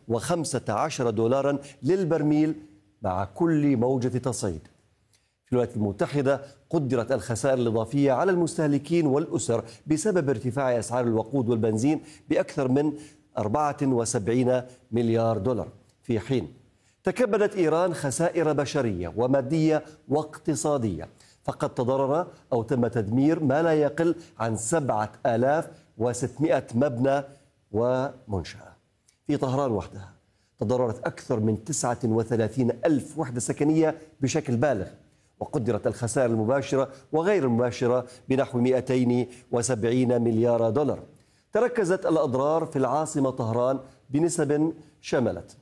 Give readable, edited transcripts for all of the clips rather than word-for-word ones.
$115 للبرميل مع كل موجة تصعيد. في الولايات المتحدة قدرت الخسائر الإضافية على المستهلكين والأسر بسبب ارتفاع أسعار الوقود والبنزين بأكثر من 74 مليار دولار، في حين تكبدت إيران خسائر بشرية ومادية واقتصادية، فقد تضرر أو تم تدمير ما لا يقل عن 7600 مبنى ومنشأة. في طهران وحدها تضررت أكثر من 39 ألف وحدة سكنية بشكل بالغ، وقدرت الخسائر المباشرة وغير المباشرة بنحو 270 مليار دولار. تركزت الأضرار في العاصمة طهران بنسب شملت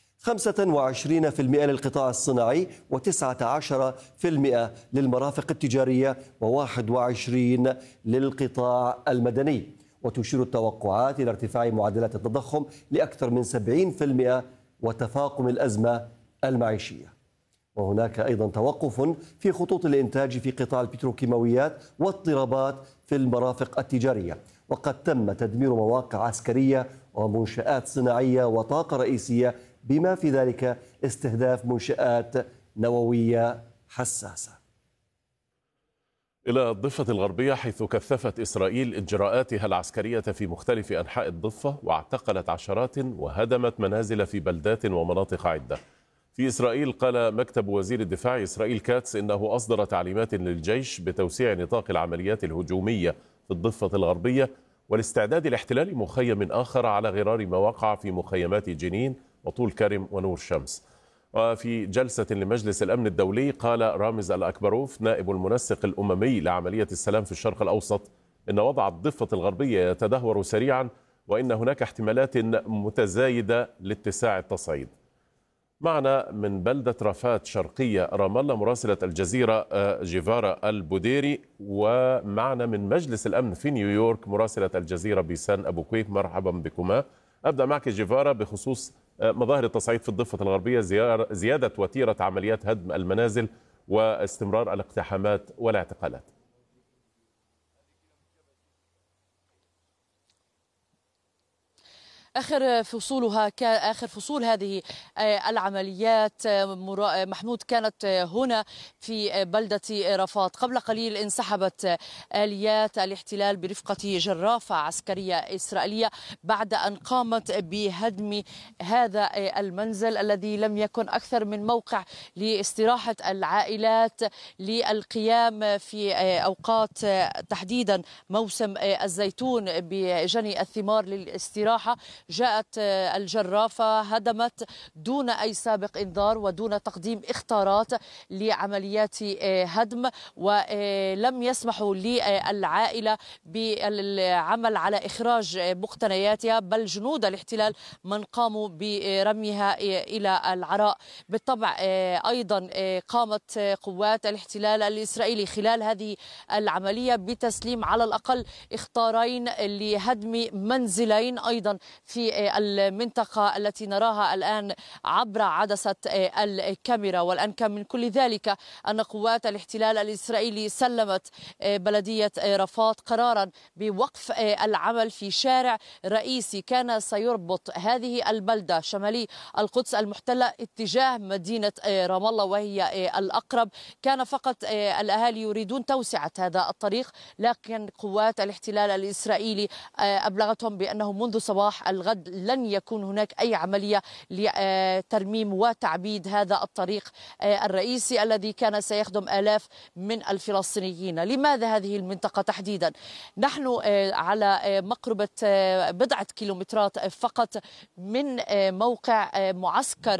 25% للقطاع الصناعي، و19% للمرافق التجارية، و21% للقطاع المدني. وتشير التوقعات إلى ارتفاع معدلات التضخم لأكثر من 70% وتفاقم الأزمة المعيشية. وهناك أيضا توقف في خطوط الإنتاج في قطاع البتروكيماويات واضطرابات في المرافق التجارية، وقد تم تدمير مواقع عسكرية ومنشآت صناعية وطاقة رئيسية، بما في ذلك استهداف منشآت نووية حساسة. إلى الضفة الغربية، حيث كثفت إسرائيل إجراءاتها العسكرية في مختلف أنحاء الضفة، واعتقلت عشرات وهدمت منازل في بلدات ومناطق عدة. في إسرائيل قال مكتب وزير الدفاع إسرائيل كاتس إنه أصدر تعليمات للجيش بتوسيع نطاق العمليات الهجومية في الضفة الغربية والاستعداد لاحتلال مخيم آخر على غرار ما وقع في مخيمات جنين وطول كرم ونور شمس. وفي جلسة لمجلس الأمن الدولي قال رامز الأكبروف نائب المنسق الأممي لعملية السلام في الشرق الأوسط إن وضع الضفة الغربية يتدهور سريعا، وإن هناك احتمالات متزايدة لاتساع التصعيد. معنا من بلدة رفات شرقية رام الله مراسلة الجزيرة جيفارا البوديري، ومعنا من مجلس الأمن في نيويورك مراسلة الجزيرة بيسان أبو كويك. مرحبا بكما. أبدأ معك جيفارا بخصوص مظاهر التصعيد في الضفة الغربية، زيادة وتيرة عمليات هدم المنازل واستمرار الاقتحامات والاعتقالات. آخر فصول هذه العمليات محمود كانت هنا في بلدة رفات. قبل قليل انسحبت آليات الاحتلال برفقة جرافة عسكرية إسرائيلية بعد أن قامت بهدم هذا المنزل الذي لم يكن أكثر من موقع لاستراحة العائلات للقيام في أوقات تحديدا موسم الزيتون بجني الثمار للاستراحة. جاءت الجرافة هدمت دون أي سابق إنذار ودون تقديم إخطارات لعمليات هدم، ولم يسمحوا للعائلة بالعمل على إخراج مقتنياتها، بل جنود الاحتلال من قاموا برميها إلى العراء. بالطبع أيضا قامت قوات الاحتلال الإسرائيلي خلال هذه العملية بتسليم على الأقل إخطارين لهدم منزلين أيضا في المنطقة التي نراها الآن عبر عدسة الكاميرا. والأنكى من كل ذلك أن قوات الاحتلال الإسرائيلي سلمت بلدية رفات قرارا بوقف العمل في شارع رئيسي كان سيربط هذه البلدة شمالي القدس المحتلة اتجاه مدينة رام الله وهي الأقرب. كان فقط الأهالي يريدون توسعة هذا الطريق، لكن قوات الاحتلال الإسرائيلي أبلغتهم بأنه منذ صباح الغد لن يكون هناك أي عملية لترميم وتعبيد هذا الطريق الرئيسي الذي كان سيخدم آلاف من الفلسطينيين. لماذا هذه المنطقة تحديدا؟ نحن على مقربة بضعة كيلومترات فقط من موقع معسكر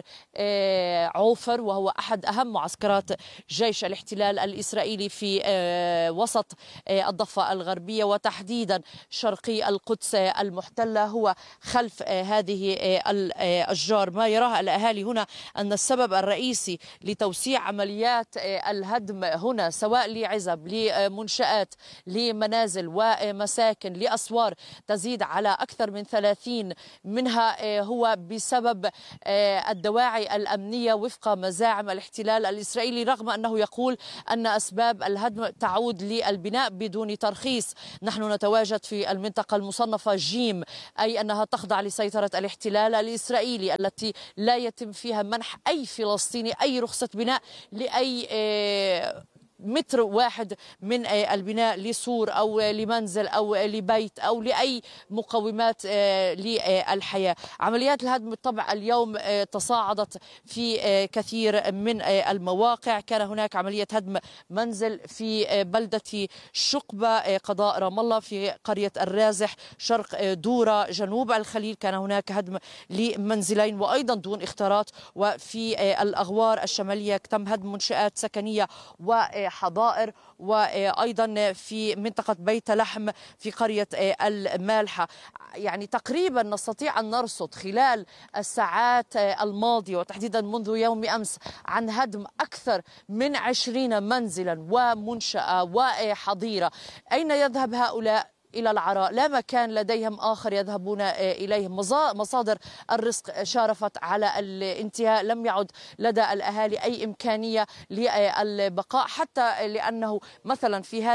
عوفر، وهو أحد أهم معسكرات جيش الاحتلال الإسرائيلي في وسط الضفة الغربية وتحديدا شرقي القدس المحتلة، هو خلف هذه الأشجار. ما يراه الأهالي هنا أن السبب الرئيسي لتوسيع عمليات الهدم هنا سواء لعزب، لمنشآت، لمنازل ومساكن، لأسوار تزيد على أكثر من 30 منها، هو بسبب الدواعي الأمنية وفق مزاعم الاحتلال الإسرائيلي، رغم أنه يقول أن أسباب الهدم تعود للبناء بدون ترخيص. نحن نتواجد في المنطقة المصنفة جيم، أي أنها تخضع تخضع لسيطرة الاحتلال الإسرائيلي، التي لا يتم فيها منح أي فلسطيني أي رخصة بناء لأي متر واحد من البناء لسور أو لمنزل أو لبيت أو لأي مقومات للحياة. عمليات الهدم بالطبع اليوم تصاعدت في كثير من المواقع. كان هناك عملية هدم منزل في بلدة شقبة قضاء رام الله، في قرية الرازح شرق دورة جنوب الخليل كان هناك هدم لمنزلين وأيضا دون اختارات. وفي الأغوار الشمالية تم هدم منشآت سكنية وحظائر، وأيضا في منطقة بيت لحم في قرية المالحة. يعني تقريبا نستطيع أن نرصد خلال الساعات الماضية وتحديدا منذ يوم أمس عن هدم أكثر من 20 منزلا ومنشأة وحظيرة. أين يذهب هؤلاء؟ إلى العراء، لا مكان لديهم آخر يذهبون إليه. مصادر الرزق شارفت على الانتهاء، لم يعد لدى الأهالي أي إمكانية للبقاء، حتى لأنه مثلا في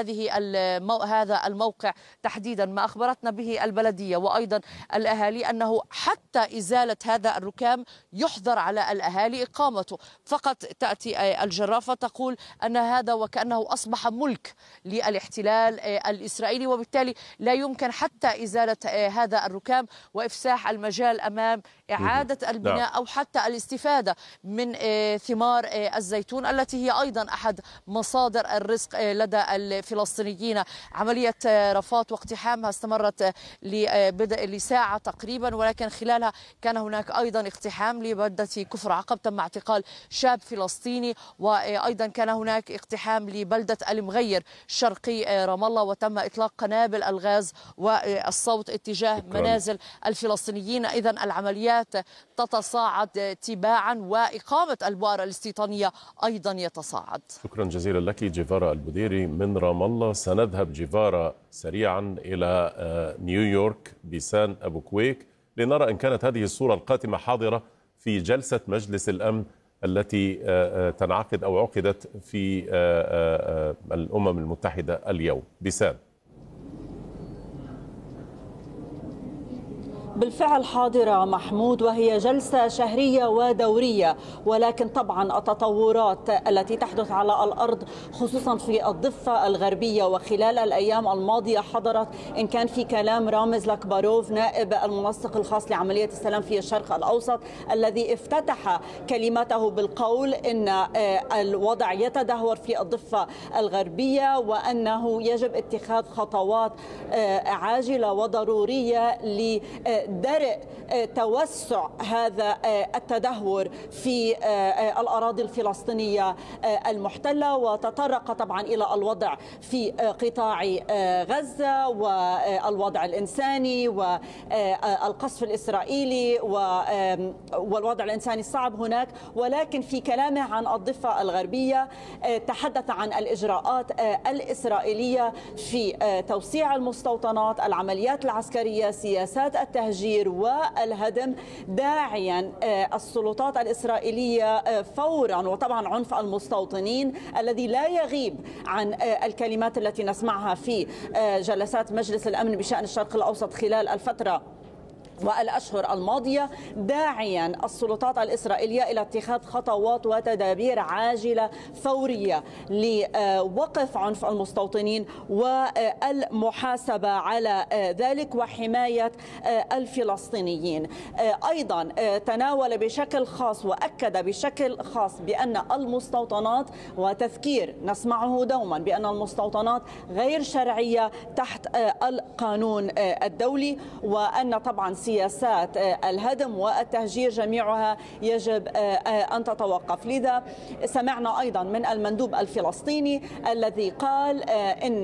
هذا الموقع تحديدا ما أخبرتنا به البلدية وأيضا الأهالي أنه حتى إزالة هذا الركام يحظر على الأهالي إقامته. فقط تأتي الجرافة تقول أن هذا وكأنه أصبح ملك للاحتلال الإسرائيلي، وبالتالي لا يمكن حتى إزالة هذا الركام وإفساح المجال أمام إعادة البناء أو حتى الاستفادة من ثمار الزيتون التي هي أيضا أحد مصادر الرزق لدى الفلسطينيين. عملية رفات واقتحامها استمرت لساعة تقريبا، ولكن خلالها كان هناك أيضا اقتحام لبلدة كفر عقب، تم اعتقال شاب فلسطيني، وأيضا كان هناك اقتحام لبلدة المغير شرقي رام الله، وتم إطلاق قنابل الغاز والصوت اتجاه منازل الفلسطينيين. إذن العمليات تتصاعد تباعا، وإقامة البؤر الاستيطانية أيضا يتصاعد. شكرا جزيلا لك جيفارا البديري من رام الله. سنذهب جيفارا سريعا إلى نيويورك بيسان أبو كويك لنرى إن كانت هذه الصورة القاتمة حاضرة في جلسة مجلس الأمن التي تنعقد أو عقدت في الأمم المتحدة اليوم. بيسان. بالفعل حاضرة محمود، وهي جلسة شهرية ودورية، ولكن طبعا التطورات التي تحدث على الأرض خصوصا في الضفة الغربية وخلال الأيام الماضية حضرت إن كان في كلام رامز لاكباروف نائب المنسق الخاص لعملية السلام في الشرق الأوسط، الذي افتتح كلمته بالقول إن الوضع يتدهور في الضفة الغربية وأنه يجب اتخاذ خطوات عاجلة وضرورية درء توسع هذا التدهور في الأراضي الفلسطينية المحتلة. وتطرق طبعا إلى الوضع في قطاع غزة والوضع الإنساني والقصف الإسرائيلي والوضع الإنساني الصعب هناك، ولكن في كلامه عن الضفة الغربية تحدث عن الإجراءات الإسرائيلية في توسيع المستوطنات، العمليات العسكرية، سياسات التهجير والهدم، داعيا السلطات الإسرائيلية فورا، وطبعا عنف المستوطنين الذي لا يغيب عن الكلمات التي نسمعها في جلسات مجلس الأمن بشأن الشرق الأوسط خلال الفترة والأشهر الماضية، داعيا السلطات الإسرائيلية إلى اتخاذ خطوات وتدابير عاجلة فورية لوقف عنف المستوطنين والمحاسبة على ذلك وحماية الفلسطينيين. أيضا تناول بشكل خاص وأكد بشكل خاص بأن المستوطنات، وتذكير نسمعه دوما بأن المستوطنات غير شرعية تحت القانون الدولي، وأن طبعا سياسات الهدم والتهجير جميعها يجب أن تتوقف. لذا سمعنا أيضا من المندوب الفلسطيني الذي قال إن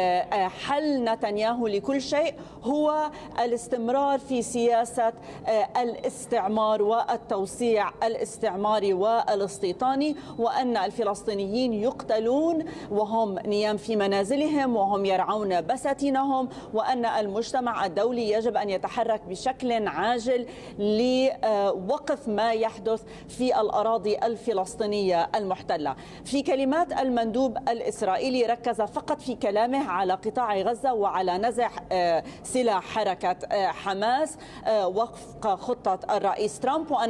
حل نتنياهو لكل شيء هو الاستمرار في سياسة الاستعمار والتوسيع الاستعماري والاستيطاني، وأن الفلسطينيين يقتلون وهم نيام في منازلهم وهم يرعون بساتينهم، وأن المجتمع الدولي يجب أن يتحرك بشكل بشكل عاجل لوقف ما يحدث في الأراضي الفلسطينية المحتلة. في كلمات المندوب الإسرائيلي ركز فقط في كلامه على قطاع غزة وعلى نزع سلاح حركة حماس وفق خطة الرئيس ترامب، وأن